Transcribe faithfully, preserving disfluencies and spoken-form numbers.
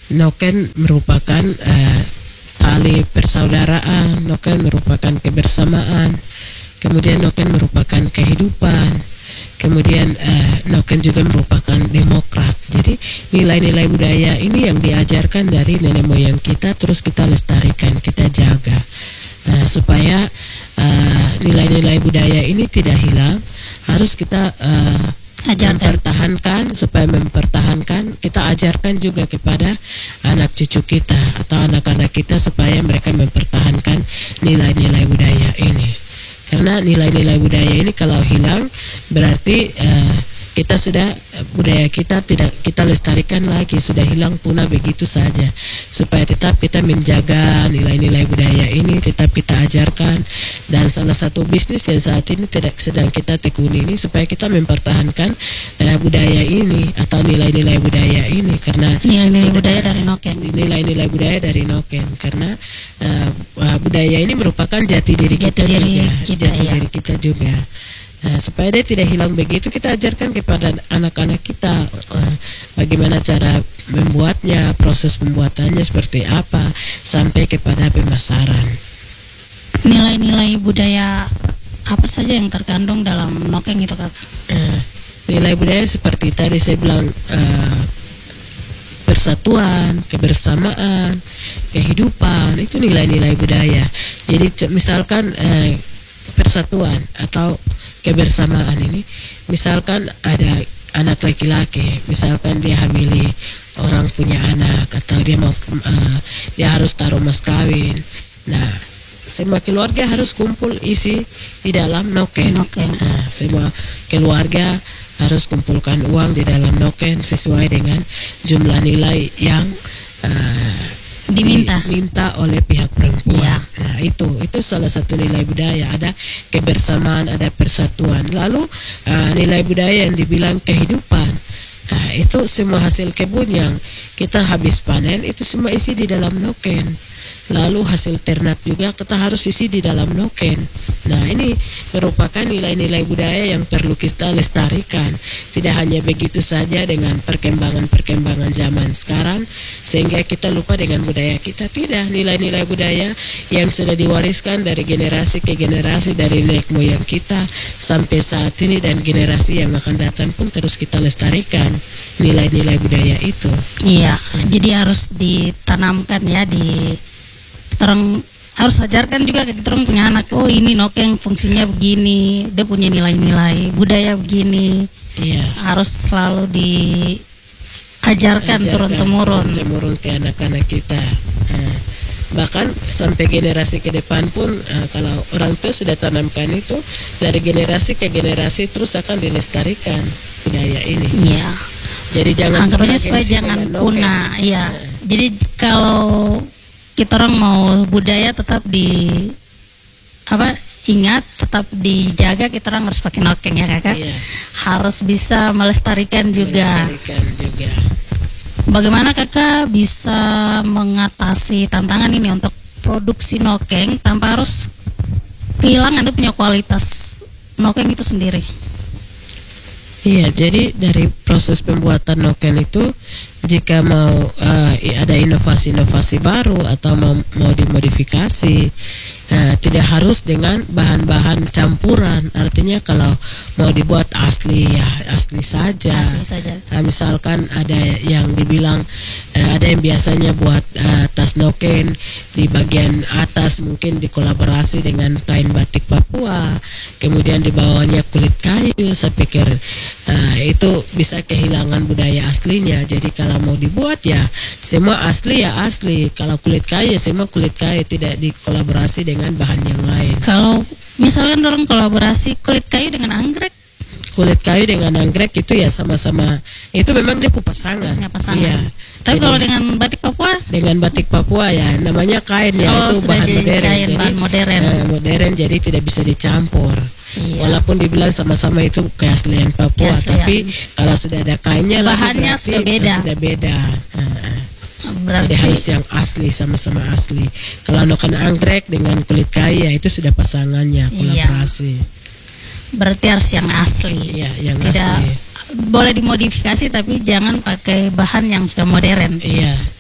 noken merupakan uh, tali persaudaraan, noken merupakan kebersamaan, kemudian noken merupakan kehidupan, kemudian uh, noken juga merupakan demokrat. Jadi nilai-nilai budaya ini yang diajarkan dari nenek moyang kita, terus kita lestarikan, kita jaga uh, supaya uh, nilai-nilai budaya ini tidak hilang. Harus kita uh, ajarkan, mempertahankan. Supaya mempertahankan, kita ajarkan juga kepada anak cucu kita atau anak-anak kita supaya mereka mempertahankan nilai-nilai budaya ini. Karena nilai-nilai budaya ini kalau hilang berarti uh, kita sudah budaya kita tidak kita lestarikan lagi, sudah hilang punah begitu saja. Supaya tetap kita menjaga nilai-nilai budaya ini, tetap kita ajarkan. Dan salah satu bisnis yang saat ini tidak sedang kita tekuni ini supaya kita mempertahankan uh, budaya ini atau nilai-nilai budaya ini, karena nilai-nilai budaya dari noken. Nilai-nilai budaya dari noken karena uh, uh, budaya ini merupakan jati diri jati kita diri juga, kita, jati ya. diri kita juga. Nah, supaya dia tidak hilang begitu, kita ajarkan kepada anak-anak kita uh, bagaimana cara membuatnya, proses pembuatannya seperti apa, sampai kepada pemasaran. Nilai-nilai budaya apa saja yang terkandung dalam noken itu, Kak? Uh, nilai budaya seperti tadi saya bilang, uh, persatuan, kebersamaan, kehidupan, itu nilai-nilai budaya. Jadi misalkan uh, persatuan atau kebersamaan ini, misalkan ada anak laki-laki, misalkan dia hamili orang punya anak atau dia mau uh, dia harus taruh mas kawin. Nah, semua keluarga harus kumpul isi di dalam noken. noken. Nah, semua keluarga harus kumpulkan uang di dalam noken sesuai dengan jumlah nilai yang uh, diminta diminta oleh pihak perempuan. Ya. Nah, itu itu salah satu nilai budaya, ada kebersamaan, ada persatuan. Lalu uh, nilai budaya yang dibilang kehidupan. Nah, itu semua hasil kebun yang kita habis panen itu semua isi di dalam noken. Lalu hasil ternak juga kita harus isi di dalam noken. Nah, ini merupakan nilai-nilai budaya yang perlu kita lestarikan. Tidak hanya begitu saja dengan perkembangan-perkembangan zaman sekarang sehingga kita lupa dengan budaya kita. Tidak, nilai-nilai budaya yang sudah diwariskan dari generasi ke generasi, dari nenek moyang kita sampai saat ini, dan generasi yang akan datang pun terus kita lestarikan nilai-nilai budaya itu. Iya, jadi harus ditanamkan ya, di terang harus ajarkan juga ke kita orang punya anak. Oh, ini noken fungsinya begini, dia punya nilai-nilai budaya begini. Iya. Harus selalu diajarkan turun-temurun turun-temurun ke anak-anak kita. Nah, bahkan sampai generasi ke depan pun uh, kalau orang tua sudah tanamkan itu, dari generasi ke generasi terus akan dilestarikan budaya ini. Iya. Jadi jangan anggapannya supaya jangan punah. Iya. Nah. Jadi kalau kita orang mau budaya tetap di apa ingat, tetap dijaga, kita orang harus pakai noken ya, Kakak. Iya. Harus bisa melestarikan juga. Melestarikan juga. Bagaimana Kakak bisa mengatasi tantangan ini untuk produksi noken tanpa harus kehilangan dia punya kualitas noken itu sendiri? Iya, jadi dari proses pembuatan noken itu, jika mau uh, ada inovasi-inovasi baru atau mau, mau dimodifikasi, uh, tidak harus dengan bahan-bahan campuran. Artinya kalau mau dibuat asli ya asli saja. Asli saja. Nah, misalkan ada yang dibilang uh, ada yang biasanya buat uh, tas noken di bagian atas mungkin dikolaborasi dengan kain batik Papua, kemudian di bawahnya kulit kayu. Saya pikir uh, itu bisa kehilangan budaya aslinya. Jadi kalau mau dibuat ya semua asli ya asli, kalau kulit kayu ya semua kulit kayu, tidak dikolaborasi dengan bahan yang lain. Kalau misalkan orang kolaborasi kulit kayu dengan anggrek, kulit kayu dengan anggrek itu ya sama-sama, itu memang dia pasangan. pasangan. Iya. Tapi kalau dengan batik Papua? Dengan batik Papua ya namanya kain ya, oh, itu bahan modern. Kain, jadi, bahan modern. Eh, modern jadi tidak bisa dicampur. Iya. Walaupun dibilang sama-sama itu keaslian Papua, keaslian. Tapi kalau sudah ada kainnya, bahannya lagi, sudah beda. Sudah beda. Nah, berarti jadi harus yang asli, sama-sama asli. Kalau noken anggrek dengan kulit kayu ya itu sudah pasangannya, kolaborasi. Iya. Berarti harus yang asli. Iya, yang tidak asli. Boleh dimodifikasi tapi jangan pakai bahan yang sudah modern. Iya.